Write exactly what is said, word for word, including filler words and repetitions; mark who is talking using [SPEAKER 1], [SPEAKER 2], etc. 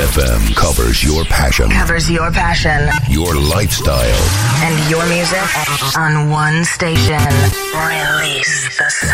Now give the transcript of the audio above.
[SPEAKER 1] F M covers your passion.
[SPEAKER 2] Covers your passion.
[SPEAKER 1] Your lifestyle.
[SPEAKER 2] And your music on one station. Release the